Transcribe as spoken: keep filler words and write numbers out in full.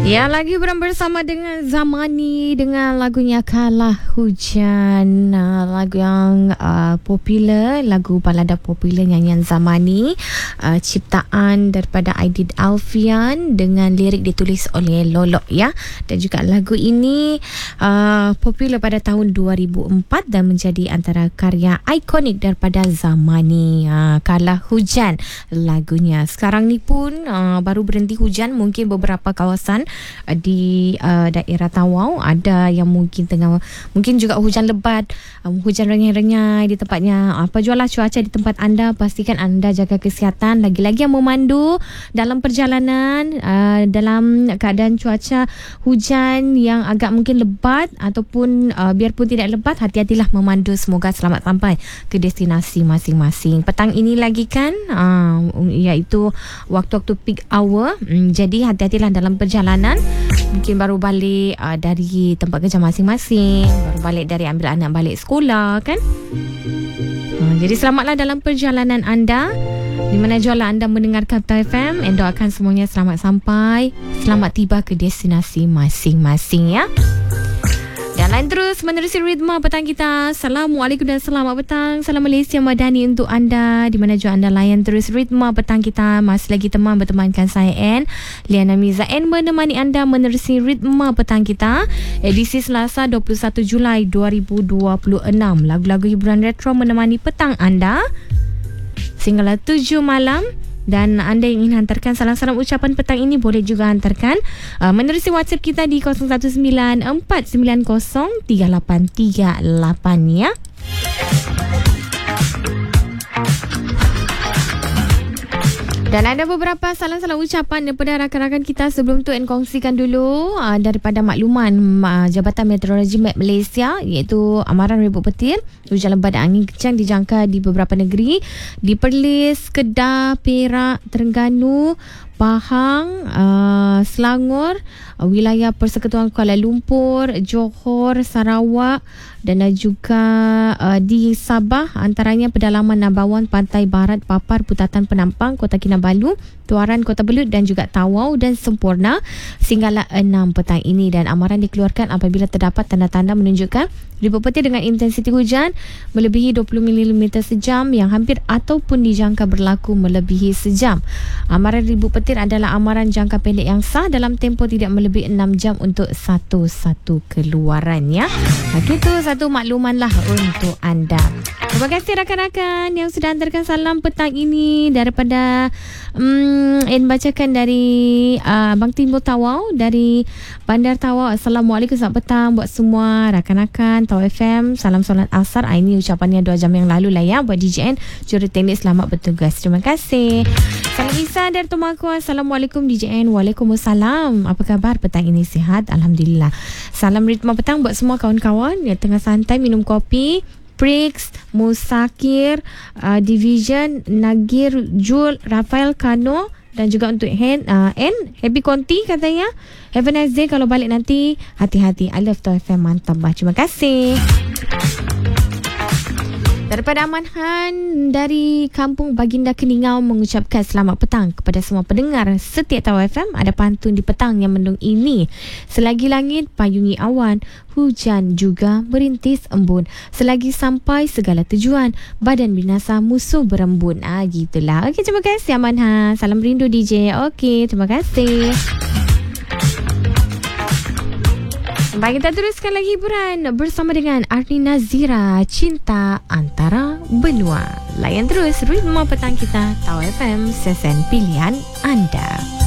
Ya, lagi bersama dengan Zamani dengan lagunya Kalah Hujan. Uh, lagu yang uh, popular, lagu balada popular nyanyian Zamani, uh, ciptaan daripada Aidil Alfian dengan lirik ditulis oleh Lolok, ya. Dan juga lagu ini uh, popular pada tahun dua ribu empat dan menjadi antara karya ikonik daripada Zamani. Uh, Kalah Hujan lagunya. Sekarang ni pun uh, baru berhenti hujan, mungkin beberapa kawasan di uh, daerah Tawau ada yang mungkin tengah, mungkin juga hujan lebat, um, hujan renyai-renyai di tempatnya. Apa jualah cuaca di tempat anda, pastikan anda jaga kesihatan. Lagi-lagi yang memandu dalam perjalanan uh, dalam keadaan cuaca hujan yang agak mungkin lebat ataupun uh, biarpun tidak lebat, hati-hatilah memandu. Semoga selamat sampai ke destinasi masing-masing. Petang ini lagi kan uh, iaitu waktu-waktu peak hour, um, jadi hati-hatilah dalam perjalanan. Mungkin baru balik uh, dari tempat kerja masing-masing, baru balik dari ambil anak balik sekolah kan. uh, Jadi selamatlah dalam perjalanan anda, di mana jualan anda mendengarkan Top F M. And doakan semuanya selamat sampai, selamat tiba ke destinasi masing-masing, ya. Dan lain terus menerusi ritma petang kita. Assalamualaikum dan selamat petang. Salam Malaysia Madani untuk anda, di mana juga anda layan terus ritma petang kita. Masih lagi teman bertemankan saya N Liana Miza N menemani anda menerusi ritma petang kita, edisi Selasa dua puluh satu Julai dua ribu dua puluh enam. Lagu-lagu hiburan retro menemani petang anda sehinggalah tujuh malam. Dan anda yang ingin hantarkan salam-salam ucapan petang ini, boleh juga hantarkan uh, menerusi WhatsApp kita di kosong satu sembilan empat sembilan kosong tiga lapan tiga lapan, ya. Dan ada beberapa salam-salam ucapan daripada rakan-rakan kita. Sebelum tu, N kongsikan dulu uh, daripada makluman uh, Jabatan Meteorologi Malaysia, iaitu amaran ribut petir, hujan lebat dan angin kencang dijangka di beberapa negeri, di Perlis, Kedah, Perak, Terengganu, Pahang, uh, Selangor, uh, wilayah Persekutuan Kuala Lumpur, Johor, Sarawak dan juga uh, di Sabah, antaranya pedalaman Nabawan, Pantai Barat, Papar, Putatan Penampang, Kota Kinabalu, Tuaran, Kota Belud dan juga Tawau dan Semporna sehinggalah enam petang ini. Dan amaran dikeluarkan apabila terdapat tanda-tanda menunjukkan ribut petir dengan intensiti hujan melebihi dua puluh milimeter sejam yang hampir ataupun dijangka berlaku melebihi sejam. Amaran ribut petir adalah amaran jangka pendek yang sah dalam tempoh tidak melebihi enam jam untuk satu-satu keluaran, ya. Begitu satu makluman lah untuk anda. Terima kasih rakan-rakan yang sudah hantarkan salam petang ini daripada um, N bacakan dari uh, Bang Timbul Tawau, dari Bandar Tawau. Assalamualaikum, selamat petang buat semua rakan-rakan Tawau F M. Salam solat asar. Ah, ini ucapannya dua jam yang lalu lah, ya, buat D J N juruteknik. Selamat bertugas. Terima kasih. Salam Isa dari Tumaku. Assalamualaikum D J N. Waalaikumsalam. Apa khabar petang ini? Sihat? Alhamdulillah. Salam ritma petang buat semua kawan-kawan yang tengah santai minum kopi. Prix, Musakir, uh, Division, Nagir, Jul, Rafael, Kano dan juga untuk Hen, uh, N, Happy Conti katanya. Have a nice day. Kalau balik nanti, hati-hati. I love Top F M. Mantap bah. Terima kasih. Daripada Aman Han dari Kampung Baginda Keningau mengucapkan selamat petang kepada semua pendengar setiap Tawau F M. Ada pantun di petang yang mendung ini. Selagi langit payungi awan, hujan juga merintis embun. Selagi sampai segala tujuan, badan binasa musuh berembun. Ah, gitulah. Okey, terima kasih Aman Han. Salam rindu D J. Okey, terima kasih. Baik, kita teruskan lagi hiburan bersama dengan Arni Nazira, Cinta Antara Benua. Layan terus ritma petang kita, Tawau F M, sesen pilihan anda.